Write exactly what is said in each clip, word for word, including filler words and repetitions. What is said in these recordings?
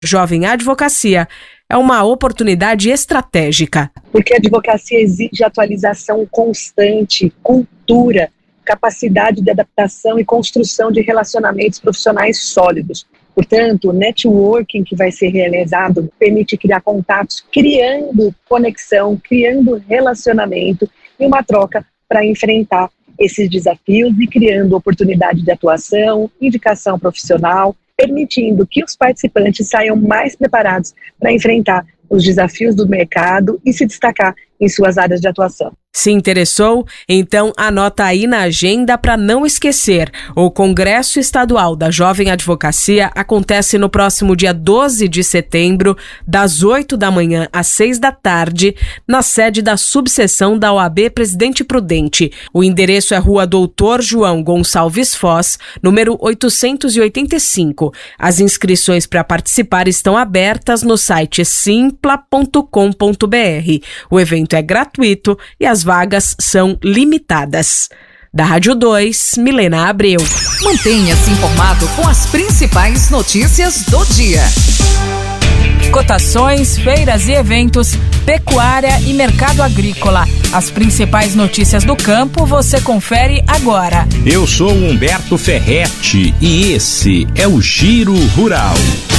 Jovem Advocacia é uma oportunidade estratégica. Porque a advocacia exige atualização constante, cultura, capacidade de adaptação e construção de relacionamentos profissionais sólidos. Portanto, o networking que vai ser realizado permite criar contatos, criando conexão, criando relacionamento e uma troca para enfrentar esses desafios e criando oportunidade de atuação, indicação profissional, permitindo que os participantes saiam mais preparados para enfrentar os desafios do mercado e se destacar em suas áreas de atuação. Se interessou? Então anota aí na agenda para não esquecer. O Congresso Estadual da Jovem Advocacia acontece no próximo dia doze de setembro, das oito da manhã às seis da tarde, na sede da subseção da O A B Presidente Prudente. O endereço é Rua Doutor João Gonçalves Foz, número oitocentos e oitenta e cinco. As inscrições para participar estão abertas no site simpla ponto com ponto b r. O evento é gratuito e as vagas são limitadas. Da Rádio dois, Milena Abreu. Mantenha-se informado com as principais notícias do dia. Cotações, feiras e eventos, pecuária e mercado agrícola. As principais notícias do campo você confere agora. Eu sou Humberto Ferretti e esse é o Giro Rural.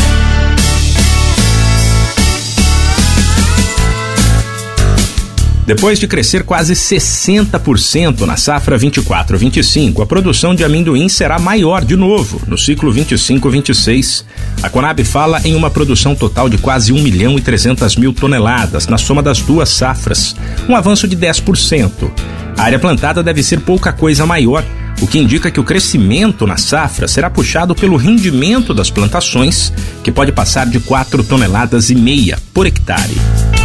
Depois de crescer quase sessenta por cento na safra vinte e quatro vinte e cinco, a produção de amendoim será maior de novo no ciclo vinte e cinco vinte e seis. A Conab fala em uma produção total de quase um milhão e trezentas mil toneladas na soma das duas safras, um avanço de dez por cento. A área plantada deve ser pouca coisa maior, o que indica que o crescimento na safra será puxado pelo rendimento das plantações, que pode passar de quatro toneladas e meia por hectare.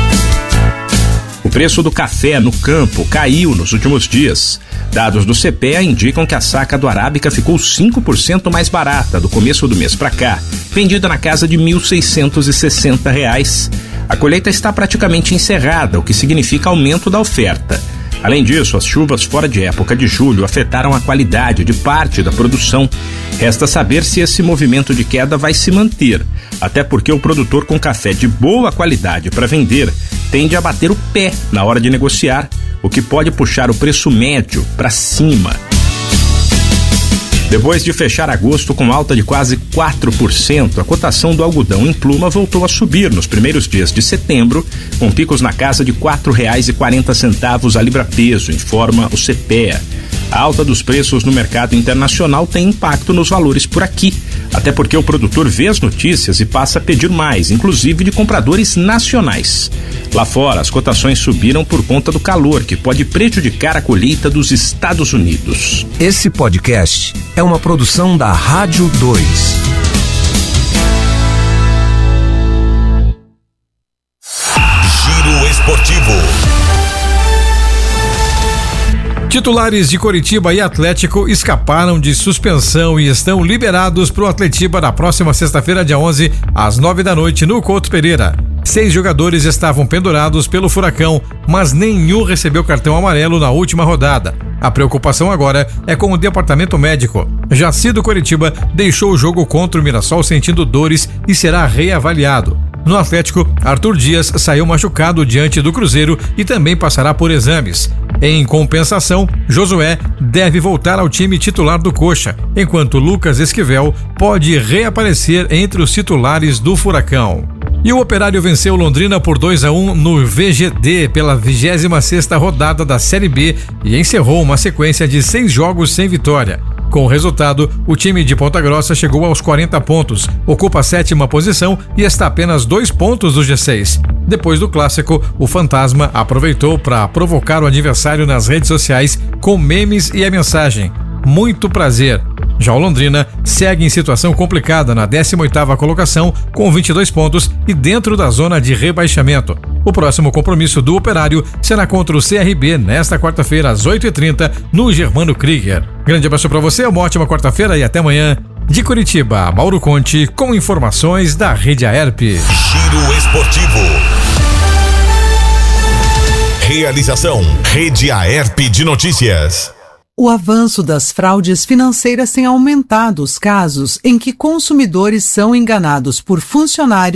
O preço do café no campo caiu nos últimos dias. Dados do C P E A indicam que a saca do Arábica ficou cinco por cento mais barata do começo do mês para cá, vendida na casa de mil seiscentos e sessenta reais. A colheita está praticamente encerrada, o que significa aumento da oferta. Além disso, as chuvas fora de época de julho afetaram a qualidade de parte da produção. Resta saber se esse movimento de queda vai se manter, até porque o produtor com café de boa qualidade para vender tende a bater o pé na hora de negociar, o que pode puxar o preço médio para cima. Depois de fechar agosto com alta de quase quatro por cento, a cotação do algodão em pluma voltou a subir nos primeiros dias de setembro, com picos na casa de quatro reais e quarenta centavos a libra-peso, informa o C P E A. A alta dos preços no mercado internacional tem impacto nos valores por aqui, até porque o produtor vê as notícias e passa a pedir mais, inclusive de compradores nacionais. Lá fora, as cotações subiram por conta do calor, que pode prejudicar a colheita dos Estados Unidos. Esse podcast é uma produção da Rádio dois. Giro Esportivo. Titulares de Coritiba e Atlético escaparam de suspensão e estão liberados para o Atletiba na próxima sexta-feira, dia onze, às nove da noite, no Couto Pereira. Seis jogadores estavam pendurados pelo Furacão, mas nenhum recebeu cartão amarelo na última rodada. A preocupação agora é com o departamento médico. Jaci do Coritiba deixou o jogo contra o Mirassol sentindo dores e será reavaliado. No Atlético, Arthur Dias saiu machucado diante do Cruzeiro e também passará por exames. Em compensação, Josué deve voltar ao time titular do Coxa, enquanto Lucas Esquivel pode reaparecer entre os titulares do Furacão. E o Operário venceu Londrina por dois a um no V G D pela vigésima sexta rodada da Série B e encerrou uma sequência de seis jogos sem vitória. Com o resultado, o time de Ponta Grossa chegou aos quarenta pontos, ocupa a sétima posição e está a apenas dois pontos do G seis. Depois do clássico, o Fantasma aproveitou para provocar o adversário nas redes sociais com memes e a mensagem: muito prazer. Já o Londrina segue em situação complicada na décima oitava colocação com vinte e dois pontos e dentro da zona de rebaixamento. O próximo compromisso do Operário será contra o C R B nesta quarta-feira às oito e trinta no Germano Krieger. Grande abraço para você, uma ótima quarta-feira e até amanhã. De Curitiba, Mauro Conte com informações da Rede Aerp. Giro Esportivo. Realização Rede Aerp de Notícias. O avanço das fraudes financeiras tem aumentado os casos em que consumidores são enganados por funcionários